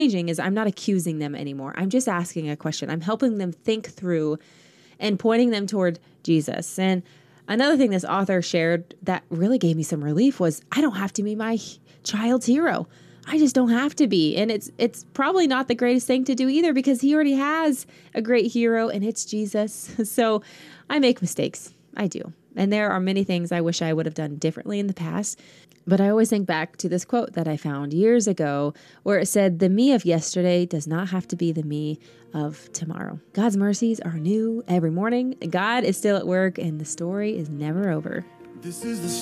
changing is I'm not accusing them anymore. I'm just asking a question. I'm helping them think through and pointing them toward Jesus. And another thing this author shared that really gave me some relief was I don't have to be my child's hero. I just don't have to be. And it's probably not the greatest thing to do either because he already has a great hero and it's Jesus. So I make mistakes. I do. And there are many things I wish I would have done differently in the past. But I always think back to this quote that I found years ago where it said, the me of yesterday does not have to be the me of tomorrow. God's mercies are new every morning. God is still at work and the story is never over. This is the